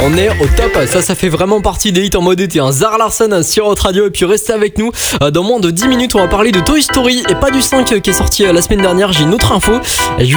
On est au top, ça fait vraiment partie des hits en mode été. Zara Larsson sur Hot Radio, et puis restez avec nous. Dans moins de 10 minutes, on va parler de Toy Story et pas du 5 qui est sorti la semaine dernière. J'ai une autre info.